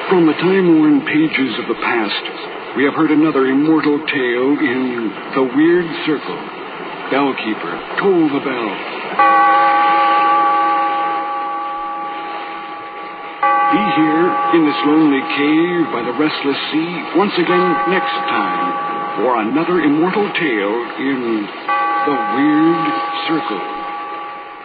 From the time-worn pages of the past, we have heard another immortal tale in The Weird Circle. Bellkeeper, toll the bell. Be here in this lonely cave by the restless sea once again next time for another immortal tale in The Weird Circle.